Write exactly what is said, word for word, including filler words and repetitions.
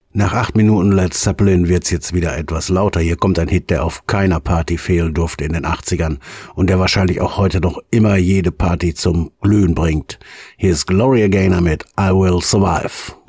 Nach acht Minuten Led Zeppelin wird's jetzt wieder etwas lauter. Hier kommt ein Hit, der auf keiner Party fehlen durfte in den achtzigern und der wahrscheinlich auch heute noch immer jede Party zum Glühen bringt. Hier ist Gloria Gaynor mit I Will Survive.